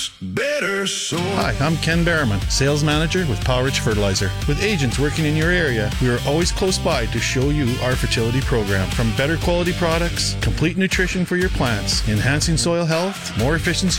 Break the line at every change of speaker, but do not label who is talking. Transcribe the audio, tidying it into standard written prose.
Better soil.
Hi, I'm Ken Berriman, Sales Manager with Powerage Fertilizer. With agents working in your area, we are always close by to show you our fertility program. From better quality products, complete nutrition for your plants, enhancing soil health, more efficiency